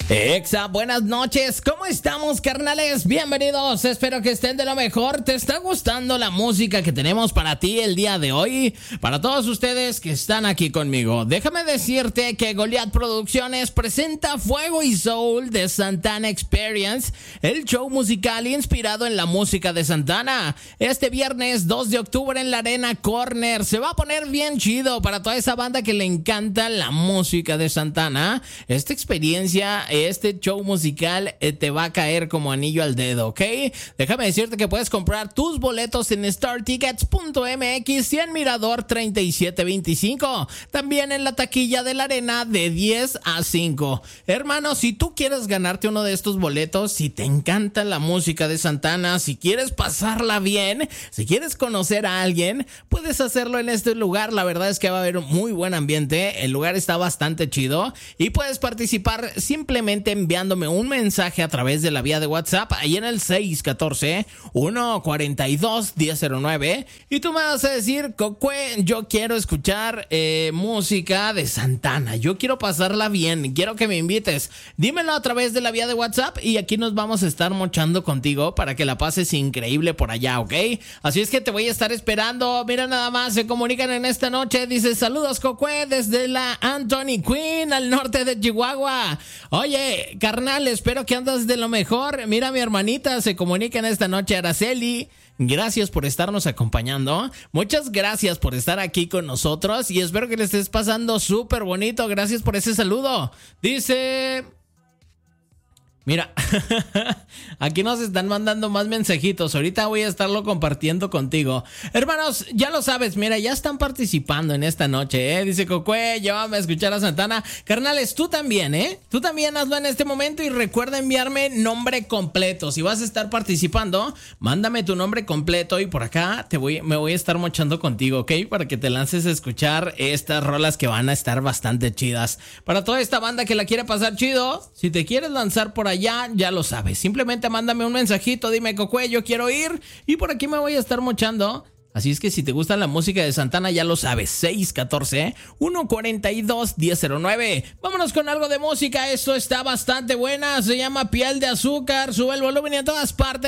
Exa, buenas noches, ¿cómo estamos, carnales? Bienvenidos, espero que estén de lo mejor. ¿Te está gustando la música que tenemos para ti el día de hoy? Para todos ustedes que están aquí conmigo, déjame decirte que Goliath Producciones presenta Fuego y Soul de Santana Experience, el show musical inspirado en la música de Santana. Este viernes 2 de octubre en la Arena Corner. Se va a poner bien chido para toda esa banda que le encanta la música de Santana. Esta experiencia, este show musical te va a caer como anillo al dedo, ¿ok? Déjame decirte que puedes comprar tus boletos en startickets.mx y en Mirador 3725. También en la taquilla de la arena de 10 a 5. Hermano, si tú quieres ganarte uno de estos boletos, si te encanta la música de Santana, si quieres pasarla bien, si quieres conocer a alguien, puedes hacerlo en este lugar. La verdad es que va a haber muy buen ambiente. El lugar está bastante chido y puedes participar simplemente enviándome un mensaje a través de la vía de WhatsApp ahí en el 614-142-1009 y tú me vas a decir: Cocue, yo quiero escuchar música de Santana, yo quiero pasarla bien, quiero que me invites. Dímelo a través de la vía de WhatsApp y aquí nos vamos a estar mochando contigo para que la pases increíble por allá, ¿ok? Así es que te voy a estar esperando. Mira nada más, se comunican en esta noche. Dice: saludos, Cocue, desde la Anthony Quinn al norte de Chihuahua. Oye, carnal, espero que andas de lo mejor. Mira, mi hermanita se comunica en esta noche, Araceli. Gracias por estarnos acompañando. Muchas gracias por estar aquí con nosotros y espero que le estés pasando súper bonito. Gracias por ese saludo. Dice... Mira, aquí nos están mandando más mensajitos. Ahorita voy a estarlo compartiendo contigo. Hermanos, ya lo sabes, mira, ya están participando en esta noche, ¿eh? Dice Cocue, llévame a escuchar a Santana. Carnales, tú también, ¿eh? Tú también hazlo en este momento y recuerda enviarme nombre completo. Si vas a estar participando, mándame tu nombre completo y por acá me voy a estar mochando contigo, ¿ok? Para que te lances a escuchar estas rolas que van a estar bastante chidas. Para toda esta banda que la quiere pasar chido, si te quieres lanzar por allá, ya lo sabes, simplemente mándame un mensajito, dime: Cocue, yo quiero ir y por aquí me voy a estar mochando. Así es que si te gusta la música de Santana, ya lo sabes, 614-142-1009. Vámonos con algo de música, esto está bastante buena, se llama Piel de Azúcar, sube el volumen y en todas partes.